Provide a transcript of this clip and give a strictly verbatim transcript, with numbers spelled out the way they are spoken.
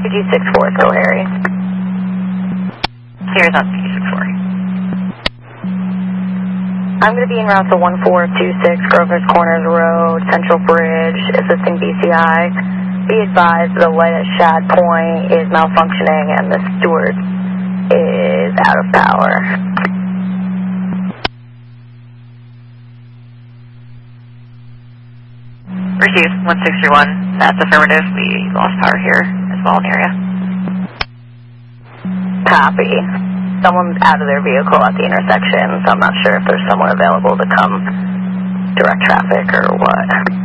G six four, go Harry. Here's on C G six four. I'm going to be en route to one four two six Grover's Corners Road, Central Bridge, assisting B C I. Be advised the light at Shad Point is malfunctioning and the Stewart is out of power. Received, one six three one. That's affirmative. We lost power here as well in the area. Copy. Someone's out of their vehicle at the intersection, so I'm not sure if there's someone available to come direct traffic or what.